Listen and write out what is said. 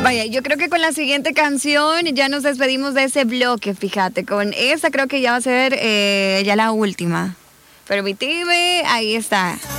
Vaya, yo creo que con la siguiente canción ya nos despedimos de ese bloque, fíjate. Con esta creo que ya va a ser ya la última. Permitime, ahí está.